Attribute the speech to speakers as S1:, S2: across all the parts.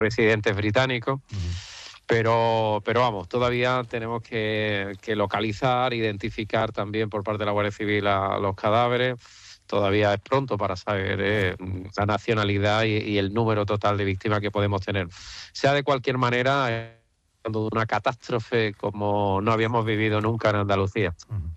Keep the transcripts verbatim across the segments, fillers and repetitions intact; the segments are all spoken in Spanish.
S1: residentes británicos. Uh-huh. Pero, pero vamos, todavía tenemos que, que localizar, identificar también por parte de la Guardia Civil a los cadáveres. Todavía es pronto para saber eh, la nacionalidad y, y el número total de víctimas que podemos tener. Sea de cualquier manera, eh, de una catástrofe como no habíamos vivido nunca en Andalucía.
S2: Uh-huh.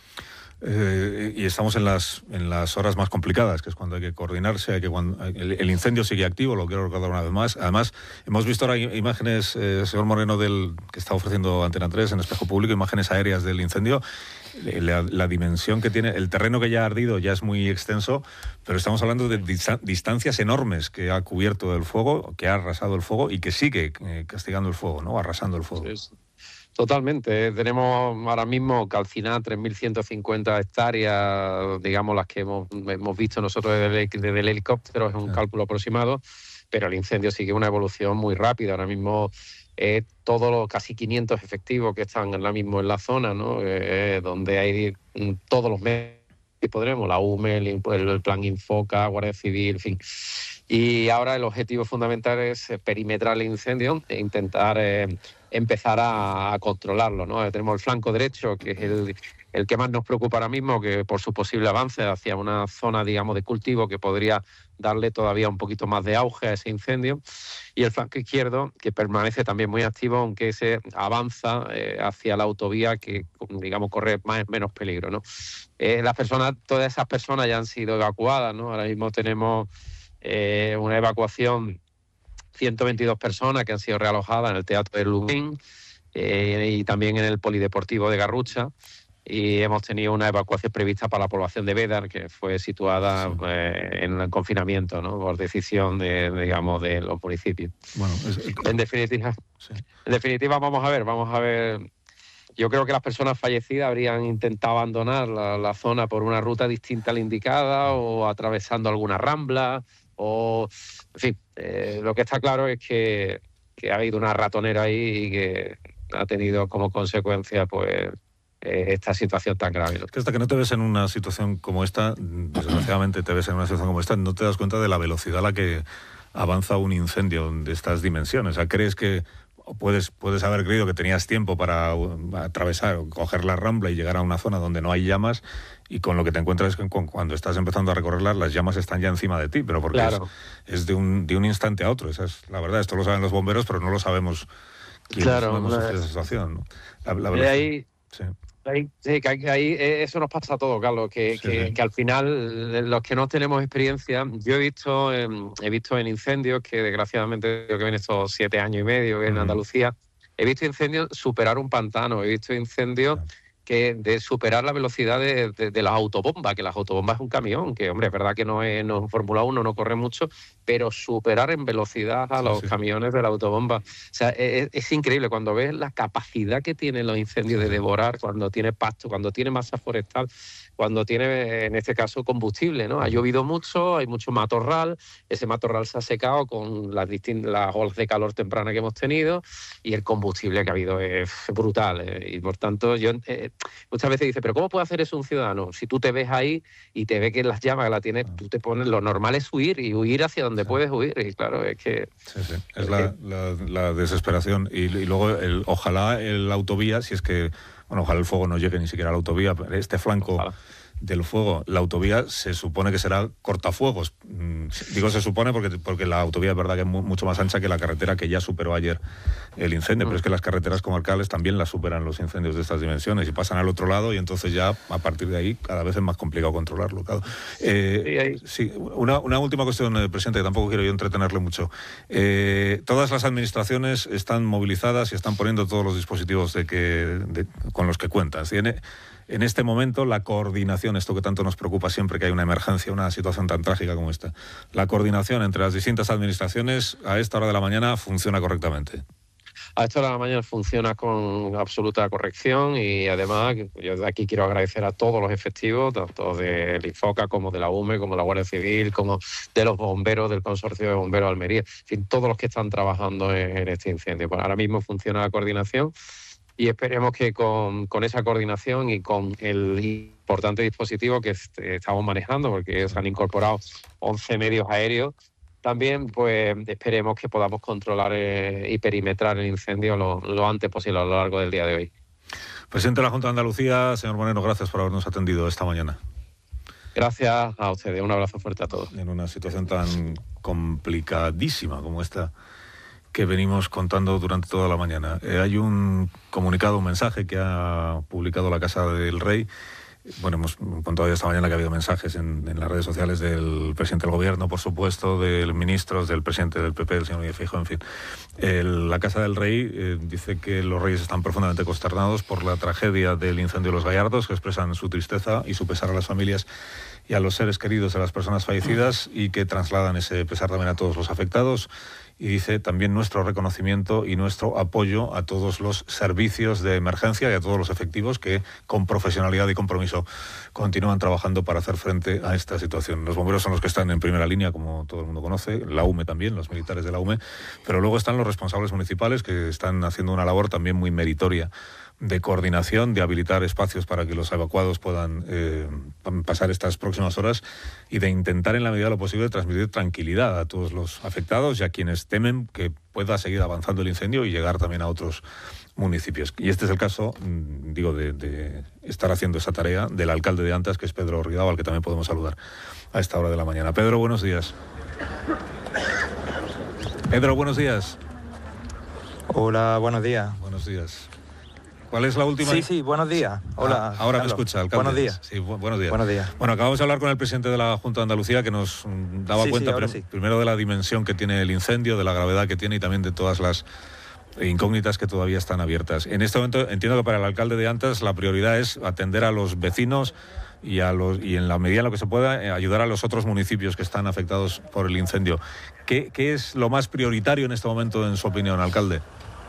S2: Eh, y estamos en las en las horas más complicadas, que es cuando hay que coordinarse, hay que cuando, el, el incendio sigue activo, lo quiero recordar una vez más. Además, hemos visto ahora imágenes, eh, señor Moreno, del que está ofreciendo Antena tres en Espejo Público, imágenes aéreas del incendio. La, la dimensión que tiene, el terreno que ya ha ardido ya es muy extenso, pero estamos hablando de dista- distancias enormes que ha cubierto el fuego, que ha arrasado el fuego y que sigue eh, castigando el fuego, ¿no? Arrasando el fuego.
S1: Sí, totalmente. Tenemos ahora mismo calcinada tres mil ciento cincuenta hectáreas, digamos las que hemos, hemos visto nosotros desde el, desde el helicóptero, es un sí. cálculo aproximado, pero el incendio sigue una evolución muy rápida. Ahora mismo eh, todos los casi quinientos efectivos que están ahora mismo en la zona, ¿no? Eh, donde hay todos los medios que podremos, la U M E, el, el Plan Infoca, Guardia Civil, en fin. Y ahora el objetivo fundamental es perimetrar el incendio e intentar eh, empezar a, a controlarlo, ¿no? Tenemos el flanco derecho, que es el, el que más nos preocupa ahora mismo, que por su posible avance hacia una zona, digamos, de cultivo que podría darle todavía un poquito más de auge a ese incendio, y el flanco izquierdo, que permanece también muy activo, aunque se avanza eh, hacia la autovía, que, digamos, corre más menos peligro, ¿no? Eh, las personas, todas esas personas ya han sido evacuadas, ¿no? Ahora mismo tenemos eh, una evacuación, ciento veintidós personas que han sido realojadas en el Teatro de Lublin eh, y también en el Polideportivo de Garrucha. Y hemos tenido una evacuación prevista para la población de Bédar, que fue situada sí. eh, en el confinamiento, ¿no? Por decisión de, digamos, de los municipios. Bueno, es, es... En definitiva, sí. en definitiva, vamos a ver, vamos a ver. Yo creo que las personas fallecidas habrían intentado abandonar la, la zona por una ruta distinta a la indicada o atravesando alguna rambla o, en fin, eh, lo que está claro es que, que ha habido una ratonera ahí y que ha tenido como consecuencia, pues, esta situación tan grave, ¿no?
S2: Es que hasta que no te ves en una situación como esta, desgraciadamente te ves en una situación como esta, no te das cuenta de la velocidad a la que avanza un incendio de estas dimensiones. O sea, crees que puedes, puedes haber creído que tenías tiempo para atravesar o coger la rambla y llegar a una zona donde no hay llamas, y con lo que te encuentras es que cuando estás empezando a recorrerlas, las llamas están ya encima de ti, pero porque claro. es, es de, un, de un instante a otro. Esa es la verdad. Esto lo saben los bomberos, pero no lo sabemos quienes
S1: claro,
S2: no hemos
S1: una...
S2: esa situación, ¿no? La, la
S1: velocidad. Ahí... Sí. Ahí, sí, que ahí eso nos pasa a todos, Carlos, que, sí, que, sí. que al final los que no tenemos experiencia, yo he visto en, he visto en incendios que desgraciadamente yo que ven estos siete años y medio en uh-huh. Andalucía, he visto incendios superar un pantano, he visto incendios sí. que de superar la velocidad de, de, de las autobombas, que las autobombas es un camión, que hombre, es verdad que no es, no es Fórmula uno, no corre mucho, pero superar en velocidad a los sí, sí. camiones de la autobomba. O sea, es, es increíble cuando ves la capacidad que tienen los incendios de devorar, cuando tiene pasto, cuando tiene masa forestal, cuando tiene, en este caso, combustible, ¿no? Ha llovido mucho, hay mucho matorral, ese matorral se ha secado con las distintas las olas de calor temprana que hemos tenido y el combustible que ha habido es brutal. ¿eh? Y por tanto, yo eh, muchas veces dice, pero ¿cómo puede hacer eso un ciudadano? Si tú te ves ahí y te ves que las llamas que la tienes, tú te pones, lo normal es huir y huir hacia donde sí. puedes huir. Y claro, es que...
S2: Sí, sí. Es, es la, que... la, la desesperación. Y, y luego, el, ojalá el autovía, si es que... Bueno, ojalá el fuego no llegue ni siquiera a la autovía, este flanco... Ojalá. Del fuego, la autovía se supone que será cortafuegos. Digo se supone porque, porque la autovía es verdad que es mu- mucho más ancha que la carretera que ya superó ayer el incendio, mm. pero es que las carreteras comarcales también las superan los incendios de estas dimensiones y pasan al otro lado y entonces ya a partir de ahí cada vez es más complicado controlarlo. Claro. Eh, sí, una, una última cuestión, presidente, que tampoco quiero yo entretenerle mucho. Eh, todas las administraciones están movilizadas y están poniendo todos los dispositivos de que, de, con los que cuentan. Tiene En este momento, la coordinación, esto que tanto nos preocupa siempre que hay una emergencia, una situación tan trágica como esta, la coordinación entre las distintas administraciones a esta hora de la mañana funciona correctamente.
S1: A esta hora de la mañana funciona con absoluta corrección y además yo de aquí quiero agradecer a todos los efectivos, tanto del Infoca como de la U M E, como de la Guardia Civil, como de los bomberos, del Consorcio de Bomberos de Almería, en fin, todos los que están trabajando en, en este incendio. Pues ahora mismo funciona la coordinación. Y esperemos que con, con esa coordinación y con el importante dispositivo que estamos manejando, porque se han incorporado once medios aéreos, también pues esperemos que podamos controlar eh, y perimetrar el incendio lo, lo antes posible a lo largo del día de hoy.
S2: Presidente de la Junta de Andalucía, señor Moreno, gracias por habernos atendido esta mañana.
S1: Gracias a ustedes, un abrazo fuerte a todos.
S2: En una situación tan complicadísima como esta que venimos contando durante toda la mañana. Eh, hay un comunicado, un mensaje que ha publicado la Casa del Rey. Bueno, hemos contado ya esta mañana que ha habido mensajes en, en las redes sociales del presidente del Gobierno, por supuesto, del ministro, del presidente del P P, del señor Núñez Feijóo, en fin. El, la Casa del Rey eh, dice que los reyes están profundamente consternados por la tragedia del incendio de Los Gallardos, que expresan su tristeza y su pesar a las familias y a los seres queridos de las personas fallecidas y que trasladan ese pesar también a todos los afectados. Y dice también nuestro reconocimiento y nuestro apoyo a todos los servicios de emergencia y a todos los efectivos que con profesionalidad y compromiso continúan trabajando para hacer frente a esta situación. Los bomberos son los que están en primera línea, como todo el mundo conoce, la U M E también, los militares de la U M E, pero luego están los responsables municipales que están haciendo una labor también muy meritoria de coordinación, de habilitar espacios para que los evacuados puedan eh, pasar estas próximas horas y de intentar en la medida de lo posible transmitir tranquilidad a todos los afectados y a quienes temen que pueda seguir avanzando el incendio y llegar también a otros municipios. Y este es el caso, digo, de, de estar haciendo esa tarea del alcalde de Antas, que es Pedro Ridao, al que también podemos saludar a esta hora de la mañana. Pedro, buenos días. Pedro, buenos días.
S3: Hola, buenos días.
S2: Buenos días. ¿Cuál es la última?
S3: Sí, sí, buenos días. Hola.
S2: Ah, ahora Carlos. Me escucha, alcalde.
S3: Buenos días.
S2: Sí, bu buenos días.
S3: Buenos días.
S2: Bueno, acabamos de hablar con el presidente de la Junta de Andalucía, que nos daba
S3: sí,
S2: cuenta
S3: sí,
S2: prim
S3: sí.
S2: primero de la dimensión que tiene el incendio, de la gravedad que tiene y también de todas las incógnitas que todavía están abiertas. En este momento entiendo que para el alcalde de Antas la prioridad es atender a los vecinos y, a los, y en la medida en lo que se pueda eh, ayudar a los otros municipios que están afectados por el incendio. ¿Qué, qué es lo más prioritario en este momento, en su opinión, alcalde?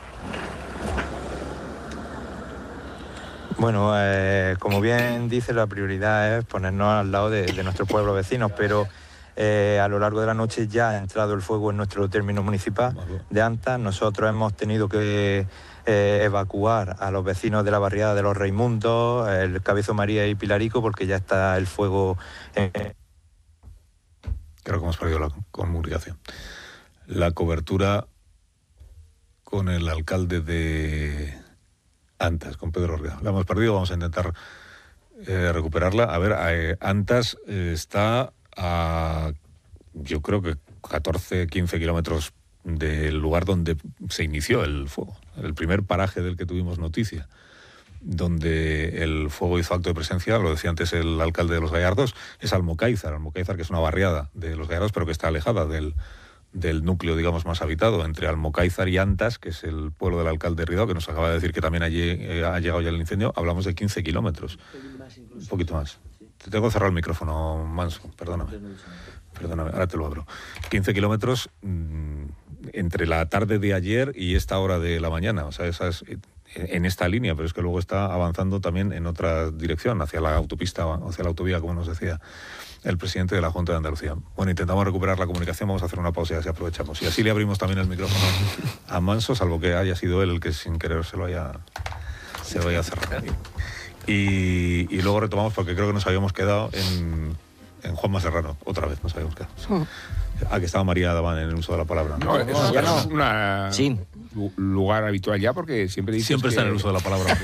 S3: Bueno, eh, como bien dice, la prioridad es ponernos al lado de, de nuestros pueblos vecinos, pero eh, a lo largo de la noche ya ha entrado el fuego en nuestro término municipal de Antas. Nosotros hemos tenido que eh, evacuar a los vecinos de la barriada de los Raimundos, el Cabezo María y Pilarico, porque ya está el fuego. Eh...
S2: Creo que hemos perdido la comunicación. La cobertura con el alcalde de Antas, con Pedro Ridao. La hemos perdido, vamos a intentar eh, recuperarla. A ver, eh, Antas eh, está a, yo creo que catorce, quince kilómetros del lugar donde se inició el fuego. El primer paraje del que tuvimos noticia, donde el fuego hizo acto de presencia, lo decía antes el alcalde de Los Gallardos, es Almocáizar. Almocáizar, que es una barriada de Los Gallardos, pero que está alejada del del núcleo, digamos, más habitado, entre Almocáizar y Antas, que es el pueblo del alcalde Ridao, que nos acaba de decir que también allí eh, ha llegado ya el incendio. Hablamos de quince kilómetros. Un poquito más. Te tengo que cerrar el micrófono, Manso, perdóname. Perdóname, ahora te lo abro. quince kilómetros mmm, entre la tarde de ayer y esta hora de la mañana. O sea, esa es en esta línea, pero es que luego está avanzando también en otra dirección, hacia la autopista, hacia la autovía, como nos decía el presidente de la Junta de Andalucía. Bueno, intentamos recuperar la comunicación, vamos a hacer una pausa y así aprovechamos. Y así le abrimos también el micrófono a Manso, salvo que haya sido él el que sin querer se lo haya, se lo haya cerrado. Y, y luego retomamos, porque creo que nos habíamos quedado en, en Juanma Serrano, otra vez nos habíamos quedado. Sí. Ah, que estaba María Daván en el uso de la palabra.
S4: No, eso no, no. es un sí. lugar habitual ya, porque siempre dices
S2: Siempre
S4: que...
S2: está en el uso de la palabra.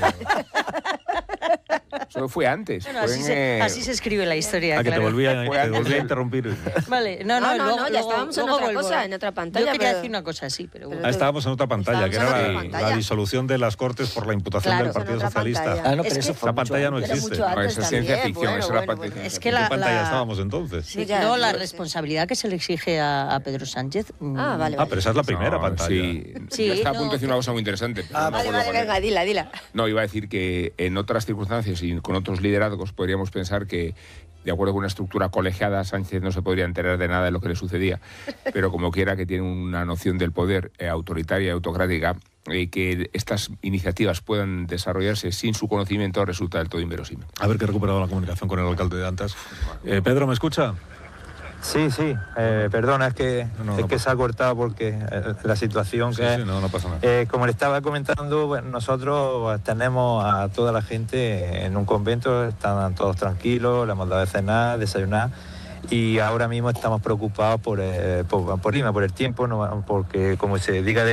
S4: Eso fue antes.
S5: Bueno,
S4: fue
S5: así,
S4: en,
S5: se, así se escribe la historia.
S2: Ah,
S5: claro.
S2: que te volví a, te volví a interrumpir.
S5: Vale, no, no,
S6: no, no,
S5: luego,
S6: no ya
S5: luego,
S6: estábamos
S5: luego
S6: en otra
S5: vuelvo.
S6: cosa, en otra pantalla.
S5: Yo quería
S6: pero...
S5: decir una cosa así, pero bueno.
S2: Ah, estábamos en otra pantalla, que era la, pantalla. la disolución de las Cortes por la imputación
S5: claro,
S2: del Partido Socialista.
S5: Ah, no, pero
S2: es
S5: eso
S2: que esa pantalla no existe.
S4: No, eso es ciencia ficción,
S6: bueno,
S4: eso
S6: bueno,
S4: era parte
S6: bueno.
S4: de
S5: Es que la,
S2: ¿En qué pantalla
S5: la...
S2: estábamos entonces?
S5: Sí, ya, no, la responsabilidad que se le exige a, a Pedro Sánchez.
S6: Ah, vale, vale.
S2: Ah, pero esa es la primera no, pantalla.
S4: Sí,
S5: sí
S4: yo estaba
S5: no,
S4: a punto de decir una cosa muy interesante.
S6: Ah,
S4: no
S6: vale, vale, venga, dila, dila.
S4: No, iba a decir que en otras circunstancias y con otros liderazgos podríamos pensar que, de acuerdo con una estructura colegiada, Sánchez no se podría enterar de nada de lo que le sucedía, pero como quiera que tiene una noción del poder eh, autoritaria y autocrática, y eh, que estas iniciativas puedan desarrollarse sin su conocimiento resulta del todo inverosímil.
S2: A ver que he recuperado la comunicación con el alcalde de Antas. Eh, Pedro, ¿me escucha?
S3: Sí, sí, eh, perdona, es que,
S2: no, no,
S3: es
S2: no
S3: que se ha cortado porque eh, la situación
S2: sí,
S3: que
S2: sí, no, no pasa nada.
S3: Eh, como le estaba comentando, bueno, nosotros pues, tenemos a toda la gente en un convento, están todos tranquilos, le hemos dado de cenar, desayunar y ahora mismo estamos preocupados por, eh, por, por Lima, por el tiempo, no, porque como se diga de